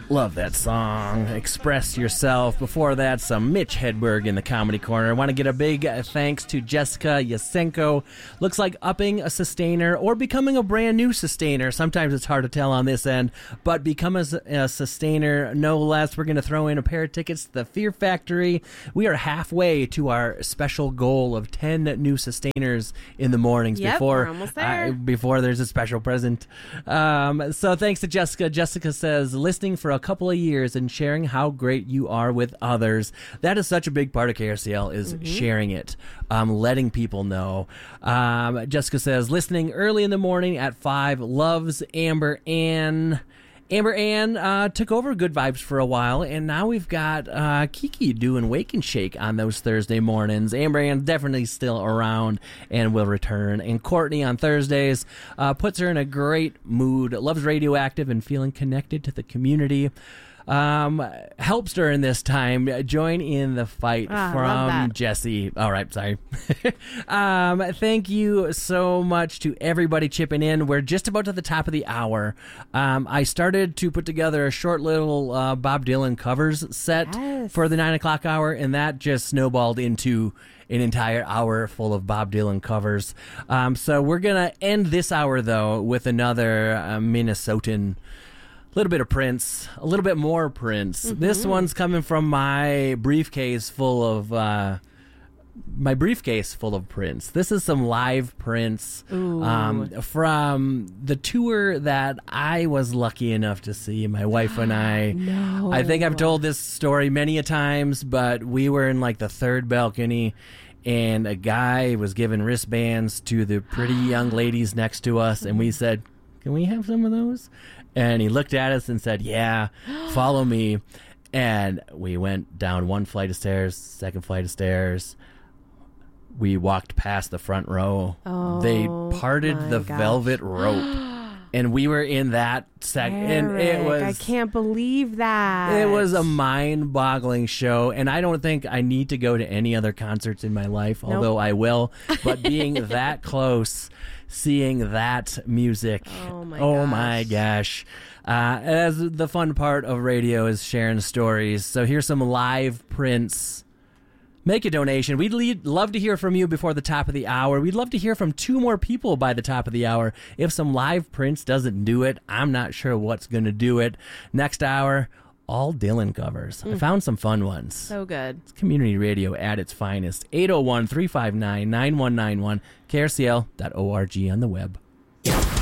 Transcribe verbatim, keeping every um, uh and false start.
Love that song. Express Yourself. Before that, some Mitch Hedberg in the Comedy Corner. I want to get a big thanks to Jessica Yasenko. Looks like upping a sustainer or becoming a brand new sustainer. Sometimes it's hard to tell on this end, but become a, a sustainer no less. We're going to throw in a pair of tickets to the Fear Factory. We are halfway to our special goal of ten new sustainers in the mornings yep, before, we're almost there. Uh, before there's a special present. Um, so thanks to Jessica. Jessica says, listening for a couple of years and sharing how great you are with others. That is such a big part of K R C L is mm-hmm. sharing it, um, letting people know. Um, Jessica says, listening early in the morning at five, loves Amber Ann. Amber Ann uh, took over Good Vibes for a while, and now we've got uh, Kiki doing Wake and Shake on those Thursday mornings. Amber Ann definitely still around and will return. And Courtney on Thursdays uh, puts her in a great mood, loves Radioactive and feeling connected to the community. Um, helps during this time join in the fight ah, from Jesse. All right, sorry. um, thank you so much to everybody chipping in. We're just about to the top of the hour. Um, I started to put together a short little uh, Bob Dylan covers set yes. for the nine o'clock hour, and that just snowballed into an entire hour full of Bob Dylan covers. Um, so we're gonna end this hour though with another uh, Minnesotan. A little bit of Prince, a little bit more Prince. Mm-hmm. This one's coming from my briefcase full of uh, my briefcase full of Prince. This is some live Prince um, from the tour that I was lucky enough to see. My wife and I. No. I think I've told this story many a times, but we were in like the third balcony, and a guy was giving wristbands to the pretty young ladies next to us, and we said, "Can we have some of those?" And he looked at us and said, "Yeah, follow me." And we went down one flight of stairs, second flight of stairs. We walked past the front row. Oh, they parted the gosh. velvet rope. And we were in that sec. And it was. I can't believe that. It was a mind-boggling show. And I don't think I need to go to any other concerts in my life, nope. although I will. But being that close, seeing that music, oh my oh gosh. my gosh. Uh, as the fun part of radio is sharing stories. So here's some live Prince. Make a donation. We'd lead, love to hear from you before the top of the hour. We'd love to hear from two more people by the top of the hour. If some live Prince doesn't do it, I'm not sure what's going to do it. Next hour, all Dylan covers. Mm. I found some fun ones. So good. It's community radio at its finest. eight oh one, three five nine, nine one nine one, K R C L dot org on the web.